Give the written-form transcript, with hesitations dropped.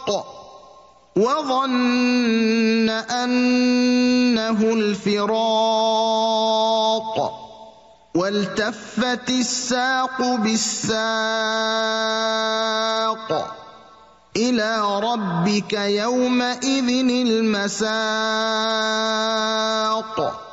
وظن أنه الفراق والتفت الساق بالساق إلى ربك يومئذ المساق